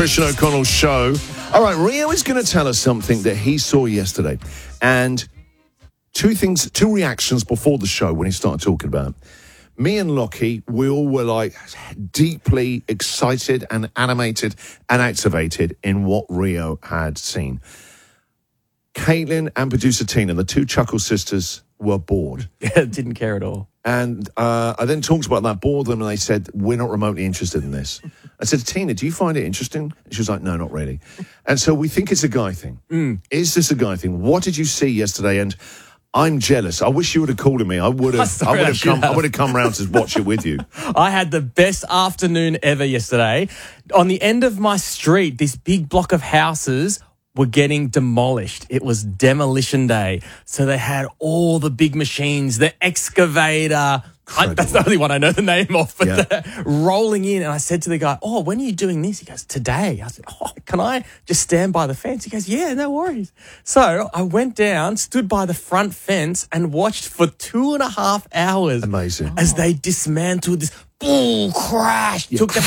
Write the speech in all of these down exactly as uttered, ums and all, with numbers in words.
Christian O'Connell Show. All right, Rio is going to tell us something that he saw yesterday. And two things, two reactions before the show when he started talking about it. Me and Lockie, we all were like deeply excited and animated and activated in what Rio had seen. Caitlin and producer Tina, the two Chuckle sisters, were bored. Yeah, didn't care at all. And uh, I then talked about that, bored them, and they said, we're not remotely interested in this. I said, Tina, do you find it interesting? And she was like, no, not really. And so we think it's a guy thing. Mm. Is this a guy thing? What did you see yesterday? And I'm jealous. I wish you would have called me. I would have. I would have come. Have. I would have come round to watch it with you. I had the best afternoon ever yesterday. On the end of my street, this big block of houses were getting demolished. It was demolition day. So they had all the big machines, the excavator. I, that's the only one I know the name of, but yeah. rolling in. And I said to the guy, oh, when are you doing this? He goes, today. I said, oh, can I just stand by the fence? He goes, yeah, no worries. So I went down, stood by the front fence and watched for two and a half hours. Amazing. As they dismantled this. Boom, crash. Yeah. Took the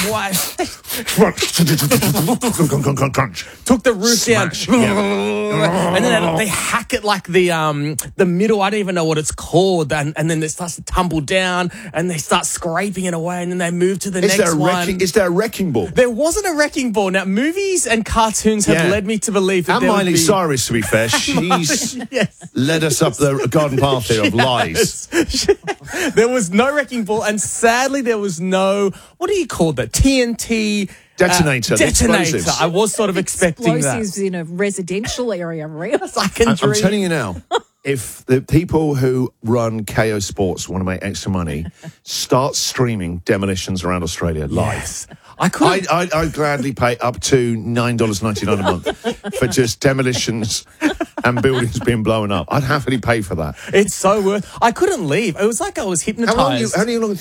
Took the roof Smash. down. Yeah. And then they, they hack it like the um the middle. I don't even know what it's called. And, and then it starts to tumble down and they start scraping it away. And then they move to the is next there a one. Wrecking, is there a wrecking ball? There wasn't a wrecking ball. Now, movies and cartoons have yeah. led me to believe that and there Miley would be... Cyrus, to be fair, she's yes. led us up the garden path here of lies. There was no wrecking ball, and sadly, there was no, what do you call that? T N T detonator. Uh, detonator. I was sort of expecting that. Explosives in a residential area, really. I can I'm, dream. I'm telling you now, if the people who run K O Sports want to make extra money, start streaming demolitions around Australia live. Yes. I could. I'd, I'd, I'd gladly pay up to nine dollars ninety-nine a month for just demolitions and buildings being blown up. I'd happily pay for that. It's so worth. I couldn't leave. It was like I was hypnotized. How long? You, how long